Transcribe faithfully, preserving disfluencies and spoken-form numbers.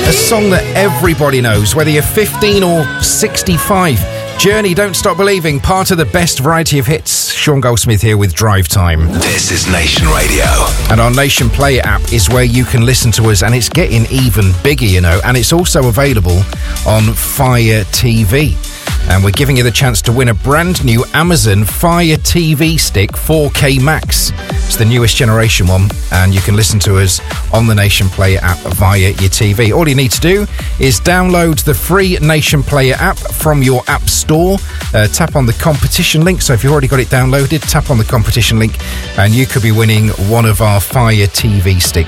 A song that everybody knows, whether you're fifteen or sixty-five. Journey, Don't Stop Believing, part of the best variety of hits. Sean Goldsmith here with Drive Time. This is Nation Radio. And our Nation Player app is where you can listen to us, and it's getting even bigger, you know, and it's also available on Fire T V. And we're giving you the chance to win a brand new Amazon Fire T V Stick four K Max. It's the newest generation one, and you can listen to us on the Nation Player app via your T V. All you need to do is download the free Nation Player app from your app store. Uh, tap on the competition link. So if you've already got it downloaded, tap on the competition link, and you could be winning one of our Fire T V Sticks.